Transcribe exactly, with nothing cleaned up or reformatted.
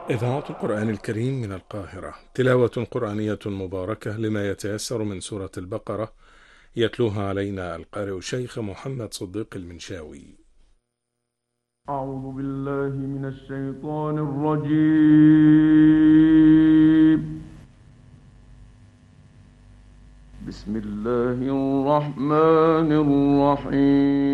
إذاعة القرآن الكريم من القاهرة، تلاوة قرآنية مباركة لما يتيسر من سورة البقرة، يتلوها علينا القارئ الشيخ محمد صديق المنشاوي. أعوذ بالله من الشيطان الرجيم. بسم الله الرحمن الرحيم.